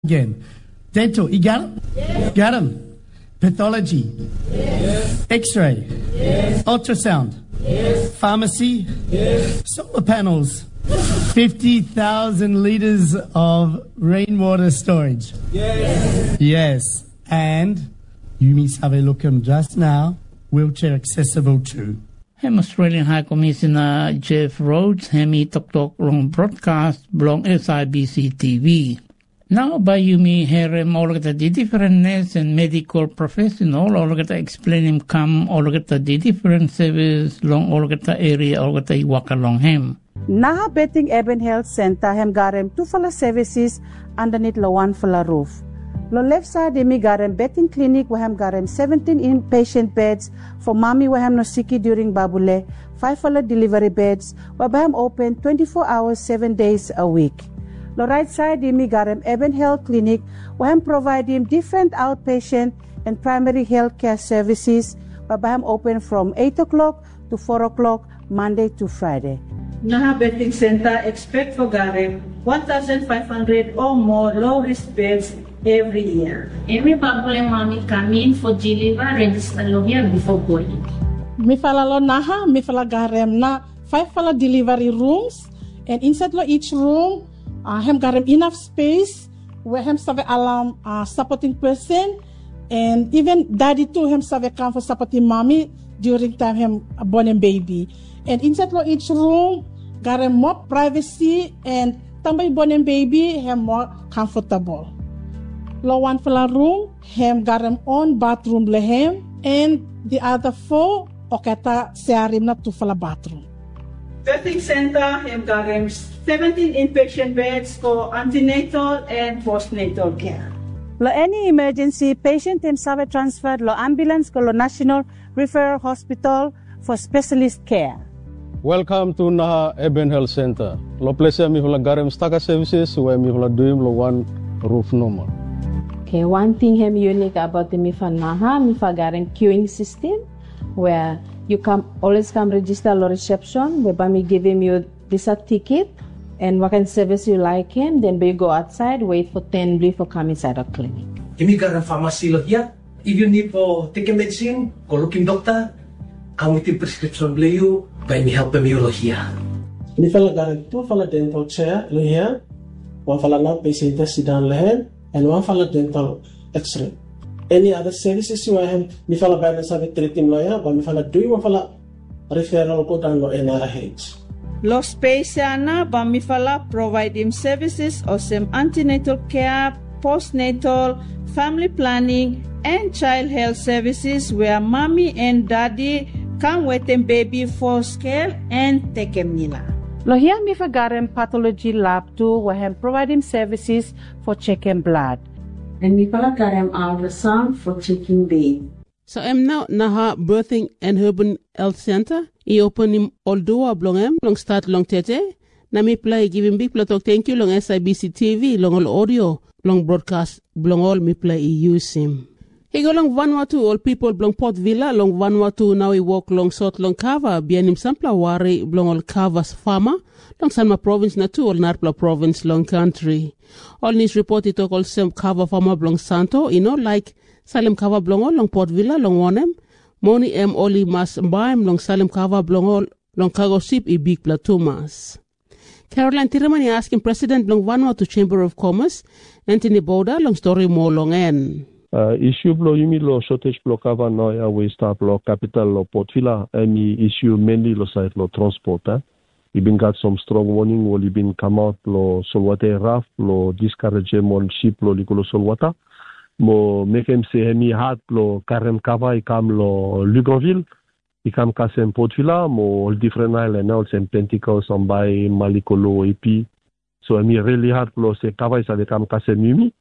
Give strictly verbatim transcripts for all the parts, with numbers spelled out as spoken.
Again, dental, you got them? Yes. Got them? Pathology? Yes. X-ray? Yes. Ultrasound? Yes. Pharmacy? Yes. Solar panels? fifty thousand litres of rainwater storage? Yes. Yes. And, you miss have a look at them just now, wheelchair accessible too. Hem Australian High Commissioner Jeff Rhodes, hemi tok tok long broadcast belong S I B C T V. Now by Yumi herem all the differentness and medical professional all the explain him come all the different service long all the area all the walk along him. Naha Betting Eben Health Center hem garem two fala services underneath lo one fala roof. Lo left side mi garem betting clinic we hem garem seventeen inpatient beds for mommy we hem no siki during babule, five fala delivery beds we hem open twenty-four hours seven days a week. The right side mi garem Eben Health Clinic we hem provide him different outpatient and primary health care services we hem open from eight o'clock to four o'clock Monday to Friday. Naha Betting Center expect for garem one thousand five hundred or more low risk beds every year. Every babule mommy come in for deliver register here before going. Mi fala lo naha mi fala garem na five fala delivery rooms and inside lo each room Uh, hem garem enough space where hem save alarm uh, supporting person and even daddy too hem save come for supporting mommy during time hem born and baby and inside lo each room garem more privacy and tambay born and baby hem more comfortable. Lo one fala room hem garem on bathroom lehem and the other four okata searim na two fala bathroom. Betting Center hem garem seventeen inpatient beds for antenatal and postnatal care. Lo any emergency patient hem save transferred lo ambulance ko lo National Referral Hospital for specialist care. Welcome to Naha Eben Health Center. Lo place mi hula garem staka services where mi hula doing lo one roof normal. Okay, one thing hem unique about the Mifa Naha, Mifa garem queuing system where you come always come register lo reception whereby me give him you visa ticket and what kind of service you like him, then you go outside, wait for ten blue for come inside the clinic. Imi garang pharmacy lo here. If you need for take a medicine, go looking doctor, come with the prescription blue you, by me help me lo here. Ni fala garang two fala dental chair lo here, one fala now patient sit down lehem, and one fala dental X-ray. Any other services you have, mi fala balance have treating lawyer, but mi fala do you fala referral go down lo N R H. Lo space na ba mi fala provide him services of some antenatal care, postnatal, family planning, and child health services where mommy and daddy can wait them baby for scale and take him nila. Lo here mi fa garem pathology lab too, where him provide him services for checking blood. And mi pala garem ultrasound for checking baby. So I'm now Naha Birthing and Urban Health Center. I open him all door blong em long start long tete. Na mi play give him big platok thank you long S I B C T V long all audio long broadcast blong all mi play I use him. He go long Vanuatu all people blong Port Villa long Vanuatu now he walk long sort long Kava bien him sampla wari blong all Kava's farmer long Sanma province na tu all Narpla province long country. All news report it talk all some Kava farmer blong Santo you know like Salem Kava blong long Port Villa long Wonem. Moni em oli mas mbaim long Salem Kava blong long cargo ship I big platumas. Caroline Tiramani asking President long Vanuatu Chamber of Commerce Anthony Boda long story more long en. Uh, issue blo yumi lo shortage blo Kava no ya we start lo capital lo Port Villa emi issue mainly lo site lo transport eh. You been got some strong warning will you been come out lo solwate raf lo discourage mon ship lo likolo solwata. Mo mekem se hemi hat lo karem Kava ikam lo Luganville ikam kasem Port Villa mo all different island now sem Pentecost on by Malikolo epi so hemi really hard lo se Kava isa de kam kasem yumi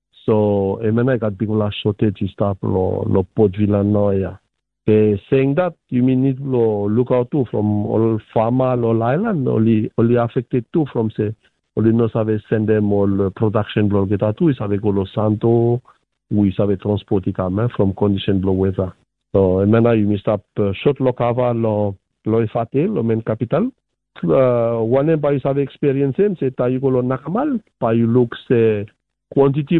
so emena got big la shortage stop lo lo Port Villa no ya eh saying that you mean need lo look out too from all farmer all island only only affected too from say only no save send them all production blow get out is avec lo Santo we save transport ikam from condition blow weather so emena you must up uh, short lo Kava lo lo ifate lo men capital uh, one by save experience c'est ta you lo nakamal pa you look say quantity